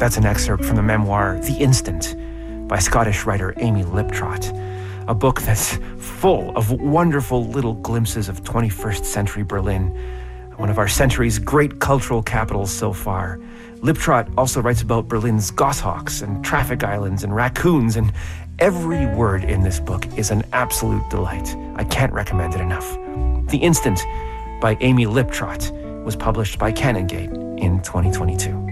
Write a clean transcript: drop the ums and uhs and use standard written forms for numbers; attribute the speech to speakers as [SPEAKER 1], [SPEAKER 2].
[SPEAKER 1] That's an excerpt from the memoir The Instant by Scottish writer Amy Liptrot, a book that's full of wonderful little glimpses of 21st century Berlin, one of our century's great cultural capitals so far. Liptrot also writes about Berlin's goshawks and traffic islands and raccoons, and every word in this book is an absolute delight. I can't recommend it enough. The Instant by Amy Liptrot was published by Canongate in 2022.